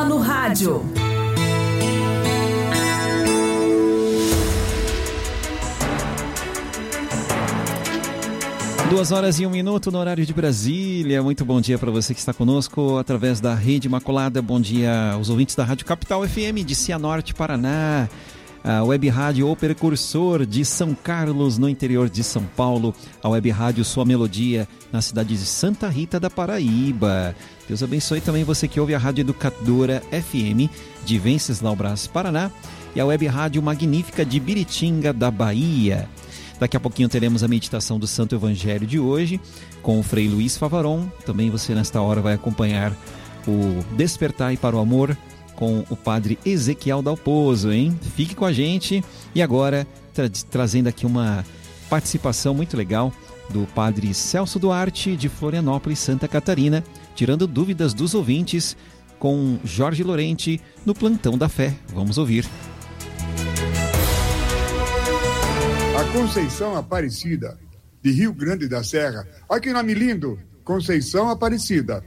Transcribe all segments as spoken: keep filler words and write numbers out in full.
Vida no Rádio. Duas horas e um minuto no horário de Brasília. Muito bom dia para você que está conosco através da Rede Imaculada. Bom dia aos ouvintes da Rádio Capital F M de Cianorte, Paraná. A Web Rádio O Precursor de São Carlos, no interior de São Paulo. A Web Rádio Sua Melodia, na cidade de Santa Rita da Paraíba. Deus abençoe também você que ouve a Rádio Educadora F M de Venceslau Braz, Paraná. E a Web Rádio Magnífica de Biritinga, da Bahia. Daqui a pouquinho teremos a meditação do Santo Evangelho de hoje com o Frei Luiz Favaron. Também você nesta hora vai acompanhar o Despertai para o Amor com o Padre Ezequiel Dalpozo, hein? Fique com a gente. E agora, tra- trazendo aqui uma participação muito legal do Padre Celso Duarte de Florianópolis, Santa Catarina, tirando dúvidas dos ouvintes com Jorge Lorente no Plantão da Fé. Vamos ouvir. A Conceição Aparecida, de Rio Grande da Serra. Olha que nome lindo, Conceição Aparecida.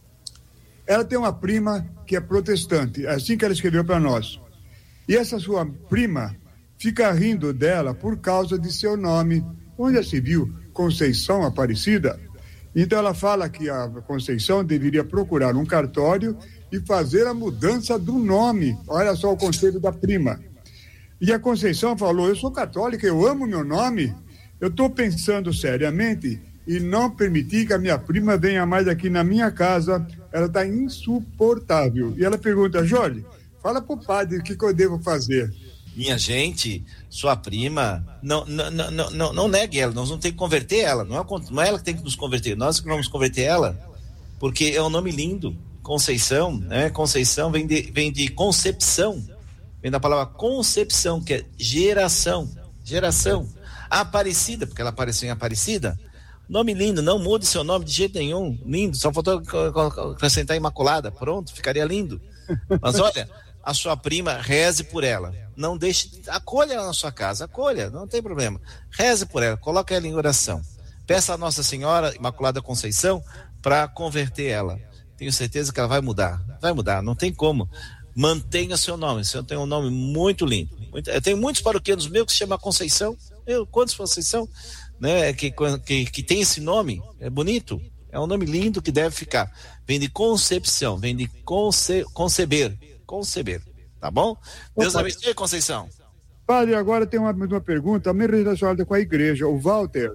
Ela tem uma prima que é protestante, é assim que ela escreveu para nós. E essa sua prima fica rindo dela por causa de seu nome. Onde já se viu Conceição Aparecida? Então ela fala que a Conceição deveria procurar um cartório e fazer a mudança do nome. Olha só o conselho da prima. E a Conceição falou, eu sou católica, eu amo meu nome, eu estou pensando seriamente em não permitir que a minha prima venha mais aqui na minha casa, ela está insuportável. E ela pergunta, Jorge, fala para o padre o que, que eu devo fazer. Minha gente, sua prima, não, não, não, não, não negue ela, nós não temos que converter ela, não é, não é ela que tem que nos converter, nós que vamos converter ela, porque é um nome lindo, Conceição, né? Conceição vem de, vem de concepção, vem da palavra concepção, que é geração, geração. A Aparecida, porque ela apareceu em Aparecida, nome lindo, não mude seu nome de jeito nenhum, lindo, só faltou acrescentar Imaculada, pronto, ficaria lindo. Mas olha, a sua prima, reze por ela, não deixe, acolha ela na sua casa, acolha, não tem problema, reze por ela, coloque ela em oração, peça a Nossa Senhora Imaculada Conceição para converter ela, tenho certeza que ela vai mudar, vai mudar, não tem como. Mantenha seu nome, o senhor tem um nome muito lindo. Muito, eu tenho muitos paroquianos meus que se chamam Conceição. Eu, quantos Conceição, né, que, que, que tem esse nome? É bonito, é um nome lindo que deve ficar. Vem de concepção, vem de conce, conceber, conceber, tá bom? Deus abençoe, Conceição. Padre, agora tem uma, uma pergunta, meio relacionada com a igreja. O Walter,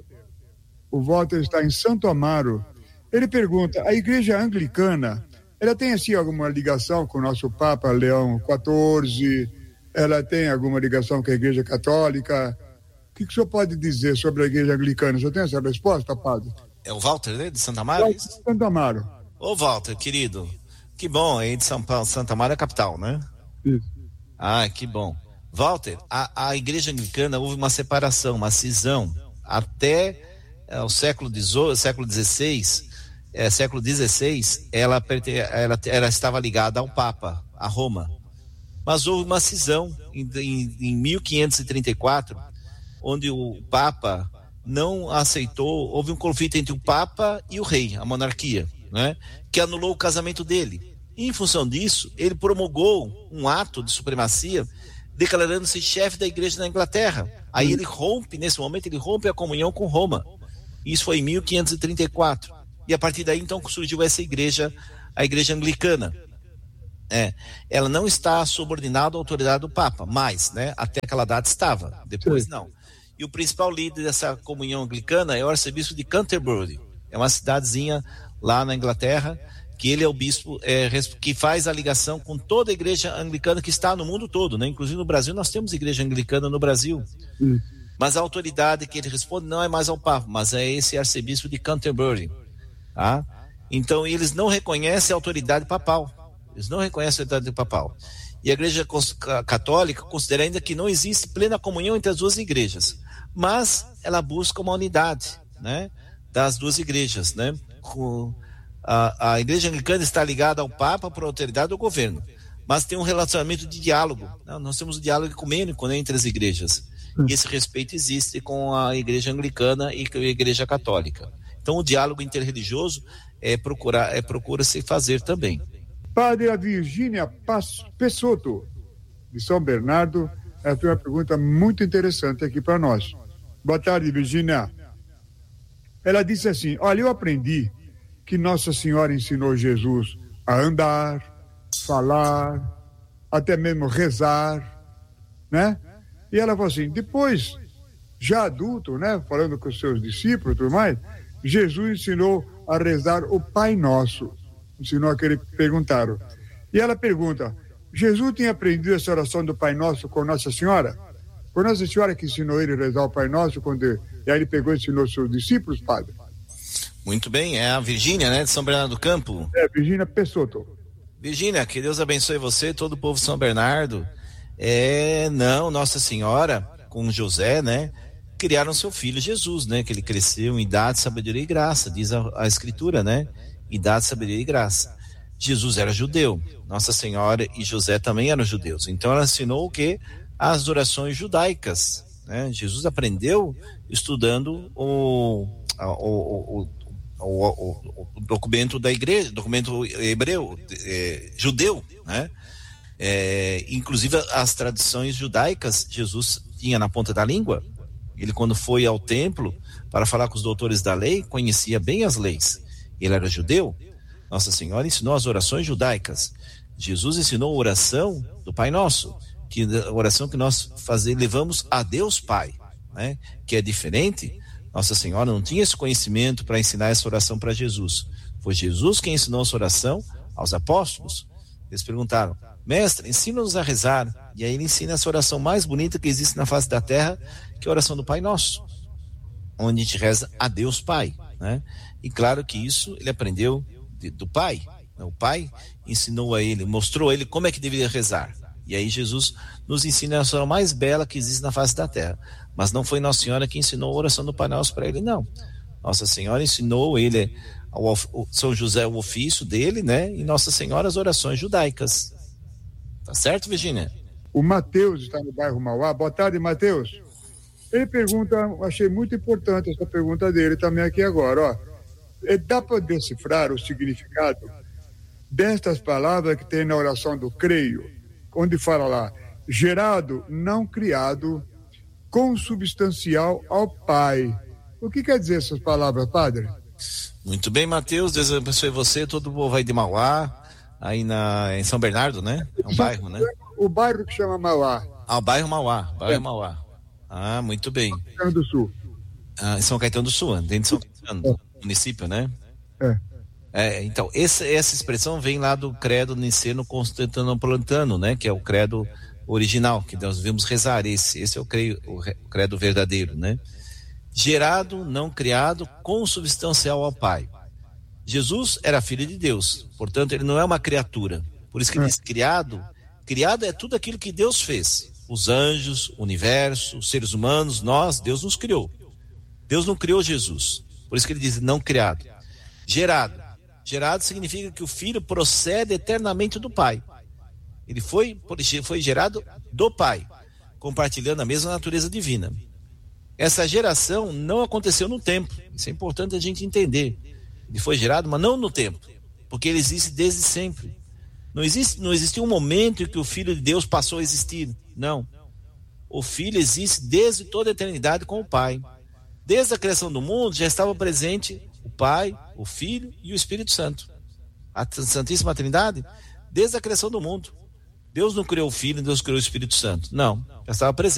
o Walter está em Santo Amaro. Ele pergunta, a igreja anglicana, ela tem, assim, alguma ligação com o nosso Papa Leão quatorze? Ela tem alguma ligação com a Igreja Católica? O que, que o senhor pode dizer sobre a Igreja Anglicana? O senhor tem essa resposta, padre? É o Walter, né, de Santa Amaro? É, de Santo Amaro. Ô, Walter, querido, que bom, aí de São Paulo, Santa Amaro é a capital, né? Isso. Ah, que bom. Walter, a, a Igreja Anglicana houve uma separação, uma cisão, até é, o século dezoito, século dezesseis... É, século dezesseis, ela, ela, ela estava ligada ao Papa, a Roma. Mas houve uma cisão em, em, em mil quinhentos e trinta e quatro, onde o Papa não aceitou, houve um conflito entre o Papa e o rei, a monarquia, né, que anulou o casamento dele. E, em função disso, ele promulgou um ato de supremacia, declarando-se chefe da igreja na Inglaterra. Aí ele rompe, nesse momento, ele rompe a comunhão com Roma. Isso foi em mil quinhentos e trinta e quatro. E a partir daí, então, surgiu essa igreja, a igreja anglicana. É, ela não está subordinada à autoridade do Papa, mas, né, até aquela data estava, depois não. E o principal líder dessa comunhão anglicana é o arcebispo de Canterbury. É uma cidadezinha lá na Inglaterra, que ele é o bispo é, que faz a ligação com toda a igreja anglicana que está no mundo todo, né? Inclusive no Brasil, nós temos igreja anglicana no Brasil. Hum. Mas a autoridade que ele responde não é mais ao Papa, mas é esse arcebispo de Canterbury. Tá? Então eles não reconhecem a autoridade papal, eles não reconhecem a autoridade papal, e a Igreja Católica considera ainda que não existe plena comunhão entre as duas igrejas, mas ela busca uma unidade, né, das duas igrejas, né? a, a Igreja Anglicana está ligada ao Papa por autoridade do governo, mas tem um relacionamento de diálogo, né? Nós temos um diálogo ecumênico, né, entre as igrejas, e esse respeito existe com a Igreja Anglicana e com a Igreja Católica. Então o diálogo interreligioso é procurar, é procura se fazer também. Padre, a Virgínia Pessotto, de São Bernardo, ela tem uma pergunta muito interessante aqui para nós. Boa tarde, Virgínia. Ela disse assim: olha, eu aprendi que Nossa Senhora ensinou Jesus a andar, falar, até mesmo rezar, né? E ela falou assim, depois, já adulto, né, falando com os seus discípulos e tudo mais, Jesus ensinou a rezar o Pai Nosso, ensinou aquele que perguntaram. E ela pergunta, Jesus tinha aprendido essa oração do Pai Nosso com Nossa Senhora? Foi Nossa Senhora que ensinou ele a rezar o Pai Nosso, quando ele, e aí ele pegou e ensinou os seus discípulos, padre? Muito bem, é a Virgínia, né, de São Bernardo do Campo. É, Virgínia Pessotto. Virgínia, que Deus abençoe você, todo o povo de São Bernardo. É, não, Nossa Senhora, com José, né, criaram seu filho Jesus, né, que ele cresceu em idade, sabedoria e graça, diz a, a Escritura, né, idade, sabedoria e graça. Jesus era judeu, Nossa Senhora e José também eram judeus, então ela ensinou o quê? As orações judaicas, né, Jesus aprendeu estudando o, o, o, o, o, o, o documento da igreja, documento hebreu, é, judeu, né, é, inclusive as tradições judaicas, Jesus tinha na ponta da língua. Ele, quando foi ao templo para falar com os doutores da lei, conhecia bem as leis. Ele era judeu. Nossa Senhora ensinou as orações judaicas. Jesus ensinou a oração do Pai Nosso, que a oração que nós fazemos, levamos a Deus Pai, né? Que é diferente. Nossa Senhora não tinha esse conhecimento para ensinar essa oração para Jesus. Foi Jesus quem ensinou essa oração aos apóstolos. Eles perguntaram, mestre, ensina-nos a rezar. E aí ele ensina essa oração mais bonita que existe na face da terra, que é a oração do Pai Nosso, onde a gente reza a Deus Pai, né? E claro que isso ele aprendeu de, do Pai, né? O Pai ensinou a ele, mostrou a ele como é que deveria rezar. E aí Jesus nos ensina a oração mais bela que existe na face da terra. Mas não foi Nossa Senhora que ensinou a oração do Pai Nosso para ele, não. Nossa Senhora ensinou ele, ao, ao São José, o ofício dele, né? E Nossa Senhora as orações judaicas. Tá certo, Virgínia? O Mateus está no bairro Mauá. Boa tarde, Mateus. Ele pergunta, achei muito importante essa pergunta dele também aqui agora, ó. Dá para decifrar o significado destas palavras que tem na oração do creio, onde fala lá, gerado, não criado, consubstancial ao Pai. O que quer dizer essas palavras, padre? Muito bem, Mateus, Deus abençoe você, todo o povo aí de Mauá, aí na, em São Bernardo, né? É um bairro, né? O bairro que chama Mauá. Ah, o bairro Mauá, bairro é. Mauá. Ah, muito bem. São Caetano do Sul. Ah, em São Caetano do Sul, dentro de São Caetano, é. Município, né? É. É, então, esse, essa expressão vem lá do credo niceno-constantinopolitano, né? Que é o credo original, que nós devemos rezar. Esse, esse é o credo, o credo verdadeiro, né? Gerado, não criado, consubstancial ao Pai. Jesus era filho de Deus, portanto ele não é uma criatura. Por isso que ele diz criado. Criado é tudo aquilo que Deus fez. Os anjos, o universo, os seres humanos, nós, Deus nos criou. Deus não criou Jesus. Por isso que ele diz não criado. Gerado. Gerado significa que o filho procede eternamente do Pai. Ele foi, foi gerado do Pai, compartilhando a mesma natureza divina. Essa geração não aconteceu no tempo. Isso é importante a gente entender. Ele foi gerado, mas não no tempo, porque ele existe desde sempre. Não existe, não existiu um momento em que o Filho de Deus passou a existir. Não. O Filho existe desde toda a eternidade com o Pai. Desde a criação do mundo já estava presente o Pai, o Filho e o Espírito Santo. A Santíssima Trindade, desde a criação do mundo. Deus não criou o Filho, Deus criou o Espírito Santo. Não, já estava presente.